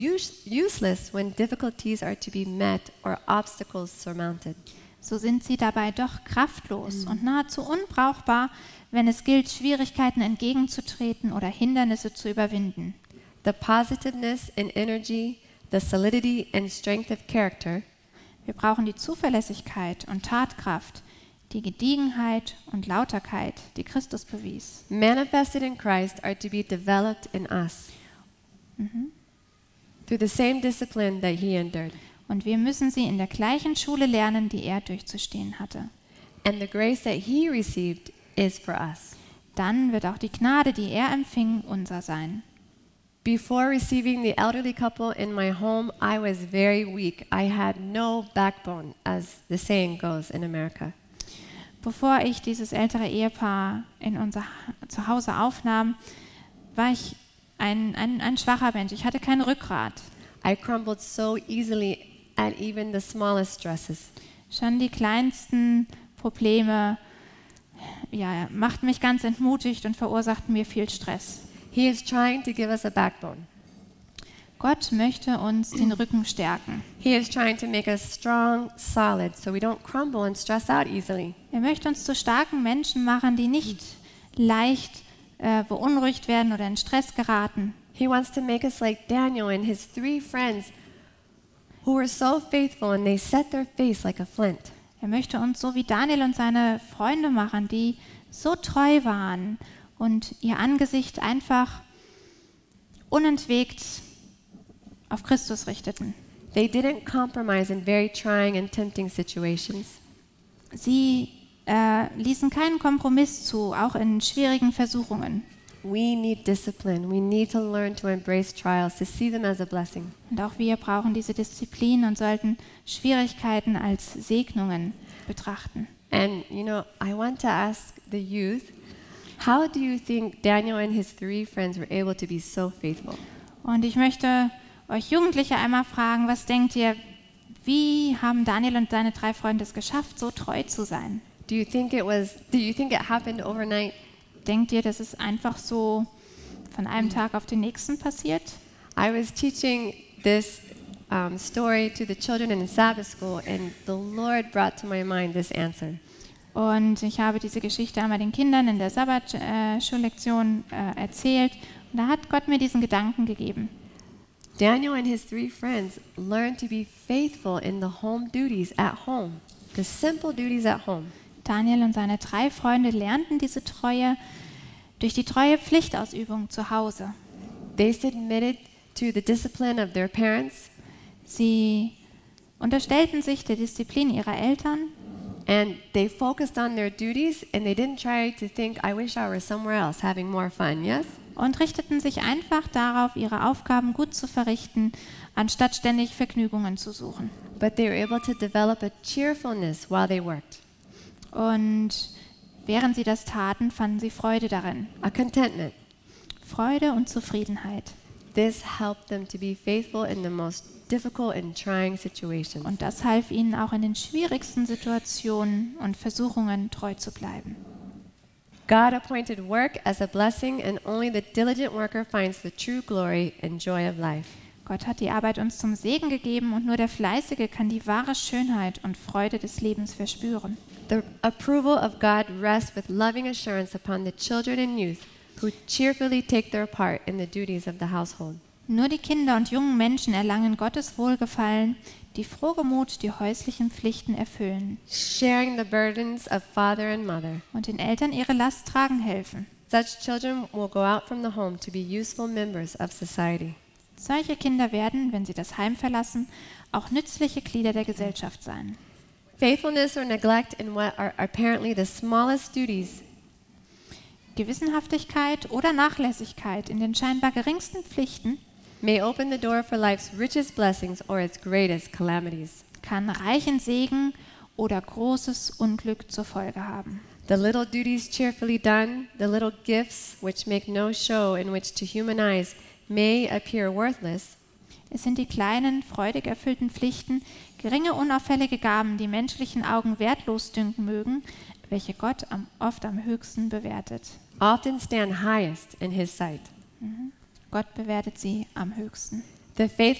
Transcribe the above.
useless when difficulties are to be met or obstacles surmounted. So sind sie dabei doch kraftlos und nahezu unbrauchbar, wenn es gilt, Schwierigkeiten entgegenzutreten oder Hindernisse zu überwinden. The positiveness and energy, the solidity and strength of character, Wir brauchen die Zuverlässigkeit und Tatkraft, die Gediegenheit und Lauterkeit, die Christus bewies. manifested in Christ, are to be developed in us through the same discipline that he endured. Und wir müssen sie in der gleichen Schule lernen, die er durchzustehen hatte. And the grace that he received is for us. Dann wird auch die Gnade, die er empfing, unser sein. Before receiving the elderly couple in my home, I was very weak. I had no backbone, as the saying goes in America. Bevor ich dieses ältere Ehepaar in unser Zuhause aufnahm, war ich ein schwacher Mensch. Ich hatte kein Rückgrat. I crumbled so easily at even the smallest stresses. Schon die kleinsten Probleme machten mich ganz entmutigt und verursachten mir viel Stress. He is trying to give us a backbone. Gott möchte uns den Rücken stärken. He is trying to make us strong, solid, so we don't crumble and stress out easily. Er möchte uns zu starken Menschen machen, die nicht leicht beunruhigt werden oder in Stress geraten. He wants to make us like Daniel and his 3 friends who were so faithful and they set their face like a flint. Er möchte uns so wie Daniel und seine Freunde machen, die so treu waren und ihr Angesicht einfach unentwegt auf Christus richteten. They didn't compromise in very trying and tempting situations. Sie ließen keinen Kompromiss zu, auch in schwierigen Versuchungen. We need discipline. We need to learn to embrace trials, to see them as a blessing. Und auch wir brauchen diese Disziplin und sollten Schwierigkeiten als Segnungen betrachten. And, you know, I want to ask the youth, how do you think Daniel and his 3 friends were able to be so faithful? Und ich möchte euch Jugendliche einmal fragen, was denkt ihr, wie haben Daniel und seine 3 Freunde es geschafft, so treu zu sein? Do you think it happened overnight? Denkt ihr, dass es einfach so von einem Tag auf den nächsten passiert? I was teaching this story to the children in Sabbath school, and the Lord brought to my mind this answer. Und ich habe diese Geschichte einmal den Kindern in der Sabbat-Schullektion erzählt. Und da hat Gott mir diesen Gedanken gegeben. Daniel and his 3 friends learned to be faithful in the home duties at home, the simple duties at home. Daniel und seine 3 Freunde lernten diese Treue durch die treue Pflichtausübung zu Hause. They submitted to the discipline of their parents. Sie unterstellten sich der Disziplin ihrer Eltern. And they focused on their duties, and they didn't try to think, I wish I were somewhere else having more fun, yes? Und richteten sich einfach darauf, ihre Aufgaben gut zu verrichten, anstatt ständig Vergnügungen zu suchen. But they were able to develop a cheerfulness while they worked, Und während sie das taten, fanden sie Freude darin. a contentment. Freude und Zufriedenheit. This helped them to be faithful in the most difficult and trying situations. Und das half ihnen auch in den schwierigsten Situationen und Versuchungen treu zu bleiben. God appointed work as a blessing, and only the diligent worker finds the true glory and joy of life. Gott hat die Arbeit uns zum Segen gegeben und nur der Fleißige kann die wahre Schönheit und Freude des Lebens verspüren. The approval of God rests with loving assurance upon the children and youth who cheerfully take their part in the duties of the household. Nur die Kinder und jungen Menschen erlangen Gottes Wohlgefallen, die frohgemut die häuslichen Pflichten erfüllen Sharing the burdens of father and mother. und den Eltern ihre Last tragen helfen. Such children will go out from the home to be useful members of society. Solche Kinder werden, wenn sie das Heim verlassen, auch nützliche Glieder der Gesellschaft sein. Faithfulness or neglect in what are apparently the smallest duties Gewissenhaftigkeit oder Nachlässigkeit in den scheinbar geringsten Pflichten may open the door for life's richest blessings or its greatest calamities. kann reichen Segen oder großes Unglück zur Folge haben. The little duties cheerfully done, the little gifts which make no show, in which to human eyes may appear worthless, Es sind die kleinen, freudig erfüllten Pflichten, geringe, unauffällige Gaben, die menschlichen Augen wertlos dünken mögen, welche Gott oft am höchsten bewertet. often stand highest in his sight. Gott bewertet sie am höchsten. the faith